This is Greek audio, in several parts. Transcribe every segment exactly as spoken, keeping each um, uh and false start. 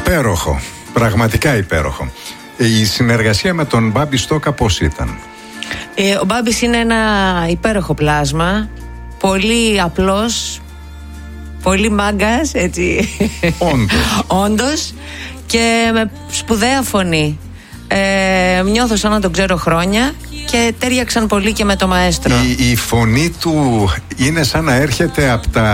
Υπέροχο, πραγματικά υπέροχο. Η συνεργασία με τον Μπάμπη Στόκα πώς ήταν? Ε, ο Μπάμπης είναι ένα υπέροχο πλάσμα. Πολύ απλός, πολύ μάγκας, έτσι. Όντως. Όντως. Και με σπουδαία φωνή. Ε, νιώθω σαν να τον ξέρω χρόνια και τέριαξαν πολύ και με το μαέστρο. Η, η φωνή του είναι σαν να έρχεται από τα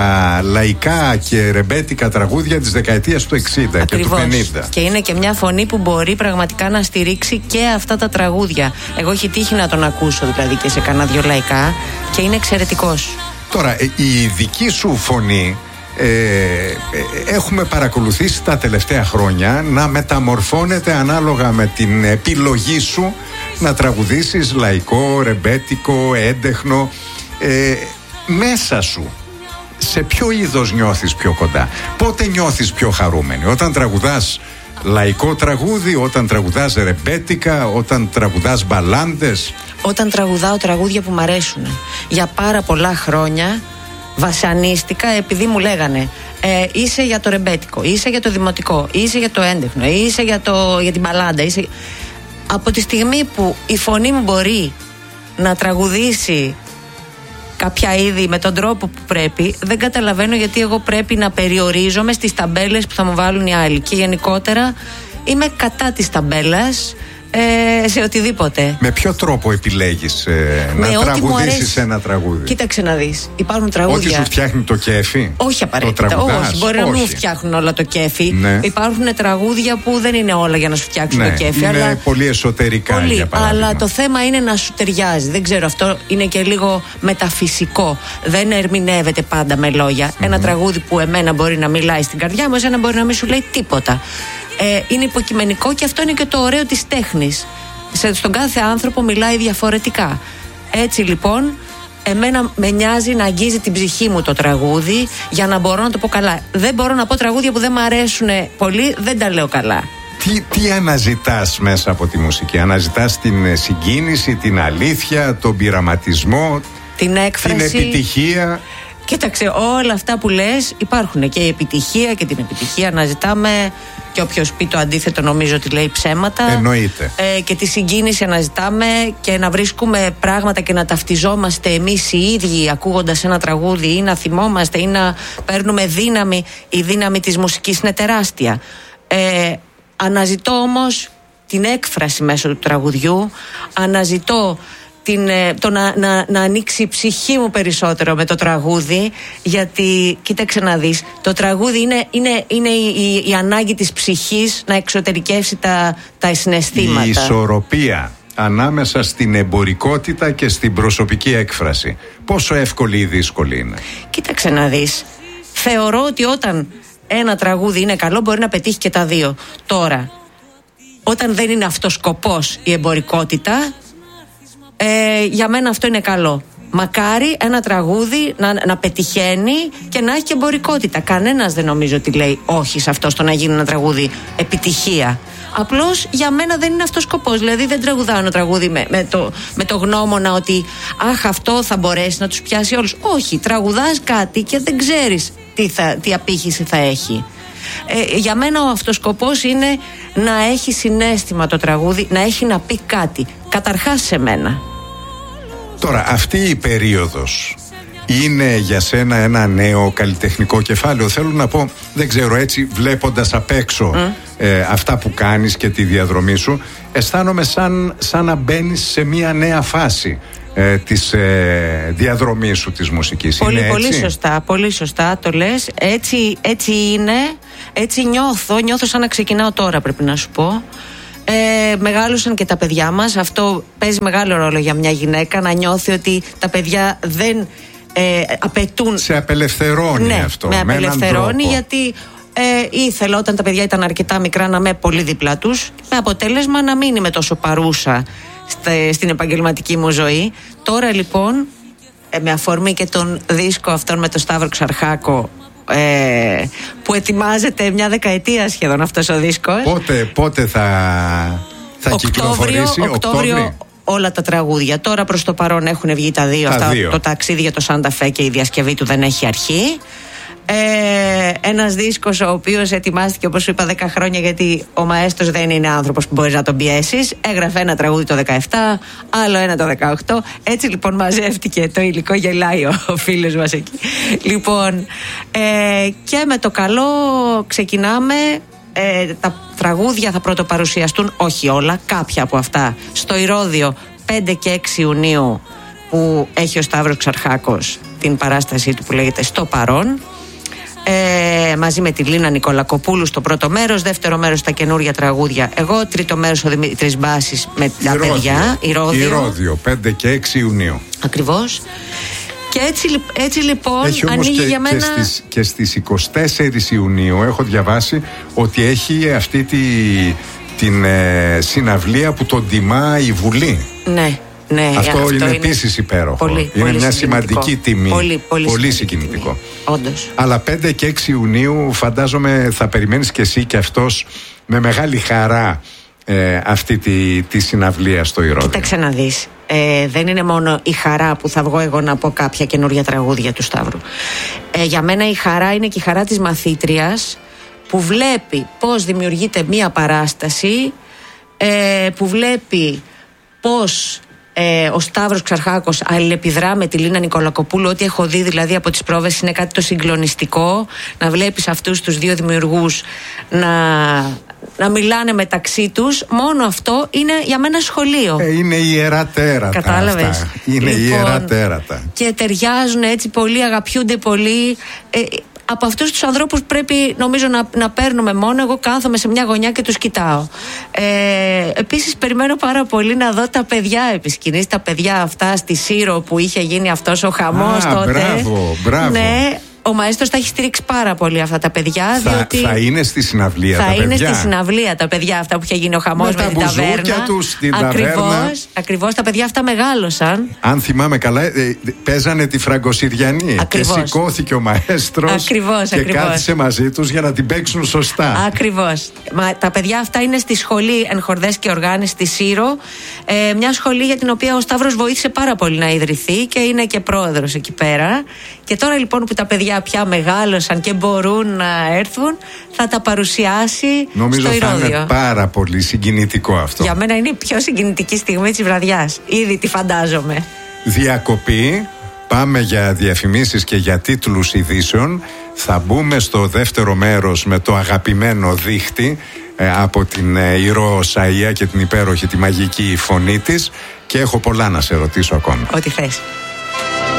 λαϊκά και ρεμπέτικα τραγούδια της δεκαετίας του εξήντα. Ακριβώς. Και του πενήντα. Και είναι και μια φωνή που μπορεί πραγματικά να στηρίξει και αυτά τα τραγούδια. Εγώ έχει τύχει να τον ακούσω δηλαδή και σε κανένα δυο λαϊκά και είναι εξαιρετικός. Τώρα, η δική σου φωνή ε, ε, έχουμε παρακολουθήσει τα τελευταία χρόνια να μεταμορφώνεται ανάλογα με την επιλογή σου να τραγουδήσεις λαϊκό, ρεμπέτικο, έντεχνο. Ε, μέσα σου σε ποιο είδος νιώθεις πιο κοντά? Πότε νιώθεις πιο χαρούμενη? Όταν τραγουδάς λαϊκό τραγούδι, όταν τραγουδάς ρεμπέτικα, όταν τραγουδάς μπαλάντες? Όταν τραγουδάω τραγούδια που μ' αρέσουν. Για πάρα πολλά χρόνια βασανίστηκα επειδή μου λέγανε ε, είσαι για το ρεμπέτικο, είσαι για το δημοτικό, είσαι για το έντεχνο, είσαι για, το, για την μπαλάντα, είσαι... Από τη στιγμή που η φωνή μου μπορεί να τραγουδήσει κάποια είδη με τον τρόπο που πρέπει, δεν καταλαβαίνω γιατί εγώ πρέπει να περιορίζομαι στις ταμπέλες που θα μου βάλουν οι άλλοι. Και γενικότερα είμαι κατά της ταμπέλας ε, σε οτιδήποτε. Με ποιο τρόπο επιλέγεις ε, να τραγουδήσεις ένα τραγούδι? Κοίταξε να δεις. Υπάρχουν τραγούδια. Ό,τι σου φτιάχνει το κέφι. Όχι απαραίτητα. Όχι, μπορεί να μην μου φτιάχνουν όλα το κέφι. Ναι. Υπάρχουν τραγούδια που δεν είναι όλα για να σου φτιάξουν ναι, το κέφι. Είναι αλλά... πολύ εσωτερικά. Πολύ, για αλλά το θέμα είναι να σου ταιριάζει. Δεν ξέρω, αυτό είναι και λίγο μεταφυσικό. Δεν ερμηνεύεται πάντα με λόγια. Mm-hmm. Ένα τραγούδι που εμένα μπορεί να μιλάει στην καρδιά μου, εσένα μπορεί να μην σου λέει τίποτα. Ε, είναι υποκειμενικό και αυτό είναι και το ωραίο της τέχνης. Σε, στον κάθε άνθρωπο μιλάει διαφορετικά. Έτσι λοιπόν, εμένα με νοιάζει να αγγίζει την ψυχή μου το τραγούδι για να μπορώ να το πω καλά. Δεν μπορώ να πω τραγούδια που δεν μου αρέσουν πολύ, δεν τα λέω καλά. Τι, τι αναζητάς μέσα από τη μουσική? Αναζητάς την συγκίνηση, την αλήθεια, τον πειραματισμό, την έκφραση, την επιτυχία? Κοίταξε, όλα αυτά που λες υπάρχουν. Και η επιτυχία και την επιτυχία αναζητάμε. Και όποιος πει το αντίθετο νομίζω ότι λέει ψέματα. Εννοείται. Ε, και τη συγκίνηση αναζητάμε και να βρίσκουμε πράγματα και να ταυτιζόμαστε εμείς οι ίδιοι ακούγοντας ένα τραγούδι, ή να θυμόμαστε ή να παίρνουμε δύναμη. Η δύναμη της μουσικής είναι τεράστια. Ε, αναζητώ όμως την έκφραση μέσω του τραγουδιού. Αναζητώ την, το να, να, να ανοίξει η ψυχή μου περισσότερο με το τραγούδι, γιατί κοίταξε να δεις, το τραγούδι είναι, είναι, είναι η, η, η ανάγκη της ψυχής να εξωτερικεύσει τα, τα συναισθήματα. Η ισορροπία ανάμεσα στην εμπορικότητα και στην προσωπική έκφραση, πόσο εύκολη ή δύσκολη είναι? Κοίταξε να δεις, θεωρώ ότι όταν ένα τραγούδι είναι καλό μπορεί να πετύχει και τα δύο. Τώρα, όταν δεν είναι αυτός σκοπός η εμπορικότητα, Ε, για μένα αυτό είναι καλό. Μακάρι ένα τραγούδι να, να πετυχαίνει και να έχει και εμπορικότητα. Κανένας δεν νομίζω ότι λέει όχι σε αυτό, στο να γίνει ένα τραγούδι επιτυχία. Απλώς για μένα δεν είναι αυτός σκοπός. Δηλαδή δεν τραγουδάω ένα τραγούδι με, με, το, με το γνώμονα ότι αχ, αυτό θα μπορέσει να τους πιάσει όλους. Όχι, τραγουδάς κάτι και δεν ξέρεις τι, θα, τι απήχηση θα έχει. Ε, για μένα ο αυτοσκοπός είναι να έχει συναίσθημα το τραγούδι, να έχει να πει κάτι. Καταρχάς σε μένα. Τώρα, αυτή η περίοδος είναι για σένα ένα νέο καλλιτεχνικό κεφάλαιο? Θέλω να πω, δεν ξέρω, έτσι βλέποντας απ' έξω mm. ε, αυτά που κάνεις και τη διαδρομή σου, αισθάνομαι σαν, σαν να μπαίνεις σε μια νέα φάση ε, της ε, διαδρομής σου της μουσικής. Πολύ, είναι πολύ έτσι? σωστά, πολύ σωστά το λες. Έτσι, έτσι είναι, έτσι νιώθω, νιώθω σαν να ξεκινάω τώρα, πρέπει να σου πω. Ε, μεγάλωσαν και τα παιδιά μας. Αυτό παίζει μεγάλο ρόλο για μια γυναίκα, να νιώθει ότι τα παιδιά δεν ε, απαιτούν. Σε απελευθερώνει, ναι, αυτό. Με απελευθερώνει, με γιατί ε, ήθελα όταν τα παιδιά ήταν αρκετά μικρά να είμαι πολύ δίπλα τους, με αποτέλεσμα να μην είμαι τόσο παρούσα στε, στην επαγγελματική μου ζωή. Τώρα λοιπόν, ε, με αφορμή και τον δίσκο αυτόν με τον Σταύρο Ξαρχάκο, Ε, που ετοιμάζεται μια δεκαετία σχεδόν αυτός ο δίσκος. Πότε, πότε θα, θα Οκτώβριο, κυκλοφορήσει? Οκτώβριο όλα τα τραγούδια. Τώρα προς το παρόν έχουν βγει τα δύο. Τα αυτά, δύο. Το ταξίδι για το Σάντα Φέ και η διασκευή του δεν έχει αρχή. Ε, ένας δίσκος ο οποίος ετοιμάστηκε, όπως σου είπα, δέκα χρόνια, γιατί ο μαέστρος δεν είναι άνθρωπος που μπορείς να τον πιέσεις. Έγραφε ένα τραγούδι το δεκαεπτά, άλλο ένα το δεκαοκτώ. Έτσι λοιπόν μαζεύτηκε το υλικό, γελάει ο, ο φίλος μας εκεί. Λοιπόν, ε, και με το καλό ξεκινάμε. Ε, τα τραγούδια θα πρωτοπαρουσιαστούν, όχι όλα, κάποια από αυτά, στο Ηρώδειο πέντε και έξι Ιουνίου, που έχει ο Σταύρος Ξαρχάκος την παράστασή του που λέγεται Στο Παρόν, ε, μαζί με τη Λίνα Νικολακοπούλου στο πρώτο μέρος, δεύτερο μέρος τα καινούργια τραγούδια εγώ, τρίτο μέρος ο Δημήτρης Μπάσης με τα Ηρώδειο. παιδιά. Ηρώδειο. Ηρώδειο, πέντε και έξι Ιουνίου. Ακριβώς. Και έτσι, έτσι λοιπόν έχει όμως ανοίγει και, για μένα. Και στις, και στις είκοσι τέσσερις Ιουνίου έχω διαβάσει ότι έχει αυτή τη, την ε, συναυλία που τον τιμά η Βουλή. Ναι. Ναι, αυτό, αυτό είναι, είναι επίσης υπέροχο. Πολύ, είναι πολύ μια σημαντική τιμή. Πολύ, πολύ, πολύ συγκινητικό. Όντως. Αλλά πέντε και έξι Ιουνίου φαντάζομαι θα περιμένεις και εσύ και αυτός με μεγάλη χαρά ε, αυτή τη, τη συναυλία στο Ηρώδειο. Κοίταξε να δεις. Ε, δεν είναι μόνο η χαρά που θα βγω εγώ να πω κάποια καινούργια τραγούδια του Σταύρου. Ε, για μένα η χαρά είναι και η χαρά της μαθήτριας που βλέπει πώς δημιουργείται μία παράσταση, ε, που βλέπει πώς Ε, ο Σταύρος Ξαρχάκος αλληλεπιδρά με τη Λίνα Νικολακοπούλου. Ό,τι έχω δει δηλαδή από τις πρόβες είναι κάτι το συγκλονιστικό. Να βλέπεις αυτούς τους δύο δημιουργούς να, να μιλάνε μεταξύ τους. Μόνο αυτό είναι για μένα σχολείο. Ε, είναι ιερά τέρατα. Κατάλαβες. Αυτά. Είναι λοιπόν, ιερά τέρατα. Και ταιριάζουν έτσι πολύ, αγαπιούνται πολύ. Ε, από αυτούς τους ανθρώπους πρέπει νομίζω να, να παίρνουμε μόνο. Εγώ κάθομαι σε μια γωνιά και τους κοιτάω. Ε, επίσης περιμένω πάρα πολύ να δω τα παιδιά επί σκηνής, τα παιδιά αυτά στη Σύρο που είχε γίνει αυτός ο χαμός Α, τότε. Μπράβο, μπράβο. Ναι, ο μαέστρος τα έχει στηρίξει πάρα πολύ αυτά τα παιδιά. Θα, διότι θα είναι στη συναυλία θα τα παιδιά. είναι στη συναυλία τα παιδιά αυτά που είχε γίνει ο χαμός με, με την τα ταβέρνα. Τους, στην ακριβώς, ταβέρνα. ακριβώς, τα παιδιά αυτά μεγάλωσαν. Αν θυμάμαι καλά, ε, παίζανε τη Φραγκοσυριανή. Ακριβώς. Και σηκώθηκε ο μαέστρος Ακριβώς, και ακριβώς. κάθισε μαζί τους για να την παίξουν σωστά. Ακριβώς. Μα, τα παιδιά αυτά είναι στη σχολή Ενχορδές και Οργάνης στη Σύρο. Ε, μια σχολή για την οποία ο Σταύρος βοήθησε πάρα πολύ να ιδρυθεί και είναι και πρόεδρος εκεί πέρα. Και τώρα λοιπόν που τα παιδιά πια μεγάλωσαν και μπορούν να έρθουν, θα τα παρουσιάσει Νομίζω στο Ηρώδειο. θα είναι πάρα πολύ συγκινητικό αυτό. Για μένα είναι η πιο συγκινητική στιγμή της βραδιάς. Ήδη τη φαντάζομαι. Διακοπή. Πάμε για διαφημίσεις και για τίτλους ειδήσεων. Θα μπούμε στο δεύτερο μέρος με το αγαπημένο δίχτυ ε, από την ε, Ηρώ Σαΐα και την υπέροχη τη μαγική φωνή της. Και έχω πολλά να σε ρωτήσω ακόμη. Ό,τι θες.